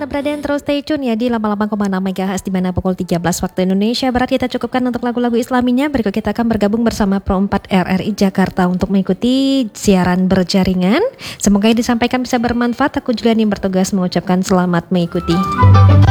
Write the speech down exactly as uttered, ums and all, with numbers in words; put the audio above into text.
Anda berada yang terus stay tune ya di delapan puluh delapan koma enam megahertz di mana pukul tiga belas waktu Indonesia Barat kita cukupkan untuk lagu-lagu Islaminya. Berikut kita akan bergabung bersama Pro empat R R I Jakarta untuk mengikuti siaran berjaringan. Semoga yang disampaikan bisa bermanfaat. Aku juga nih bertugas mengucapkan selamat mengikuti.